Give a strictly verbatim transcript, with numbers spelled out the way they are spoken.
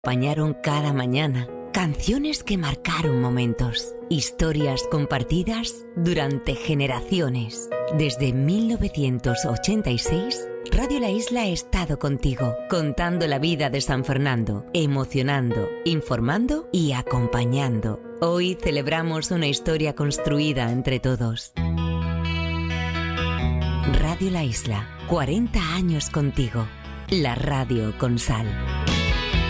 acompañaron cada mañana, canciones que marcaron momentos, historias compartidas durante generaciones. Desde mil novecientos ochenta y seis, Radio La Isla ha estado contigo, contando la vida de San Fernando, emocionando, informando y acompañando. Hoy celebramos una historia construida entre todos. Radio La Isla, cuarenta años contigo. La radio con sal.